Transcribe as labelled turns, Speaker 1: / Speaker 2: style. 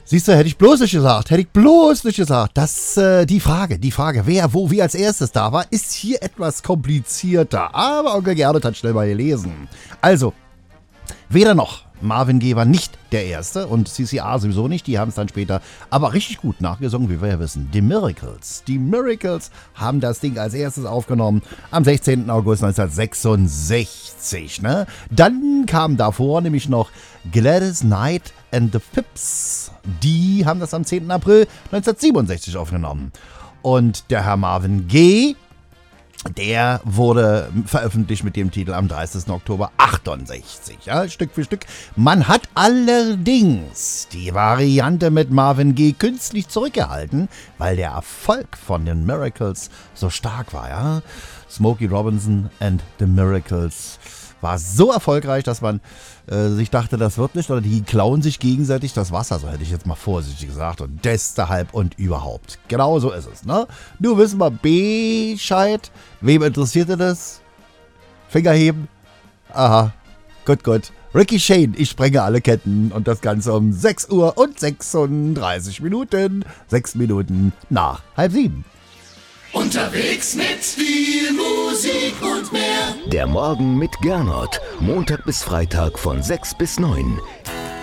Speaker 1: Siehst du, hätte ich bloß nicht gesagt. Die Frage, wer, wo, wie als erstes da war, ist hier etwas komplizierter. Aber Onkel Gernot hat schnell mal gelesen. Also, weder noch. Marvin Gaye war nicht der Erste und CCR sowieso nicht, die haben es dann später aber richtig gut nachgesungen, wie wir ja wissen. Die Miracles haben das Ding als erstes aufgenommen am 16. August 1966. Ne? Dann kam davor nämlich noch Gladys Knight and the Pips. Die haben das am 10. April 1967 aufgenommen. Und der Herr Marvin Gaye, der wurde veröffentlicht mit dem Titel am 30. Oktober 68, ja, Stück für Stück. Man hat allerdings die Variante mit Marvin Gaye künstlich zurückgehalten, weil der Erfolg von den Miracles so stark war, ja. Smokey Robinson and the Miracles war so erfolgreich, dass man sich dachte, das wird nicht, oder die klauen sich gegenseitig das Wasser, so hätte ich jetzt mal vorsichtig gesagt, und deshalb und überhaupt. Genau so ist es, ne? Nur wissen wir Bescheid. Wem interessierte das? Finger heben? Aha, gut. Ricky Shane, ich sprenge alle Ketten, und das Ganze um 6 Uhr und 36 Minuten. 6 Minuten nach 6:30.
Speaker 2: Unterwegs mit viel Musik und mehr.
Speaker 3: Der Morgen mit Gernot. Montag bis Freitag von 6 bis 9.